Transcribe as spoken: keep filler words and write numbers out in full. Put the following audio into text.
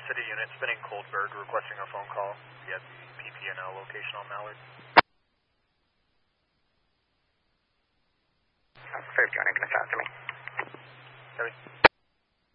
City unit spinning Coldberg requesting a phone call via the P P N L location on Mallard. Fifty, can you talk to me? Copy.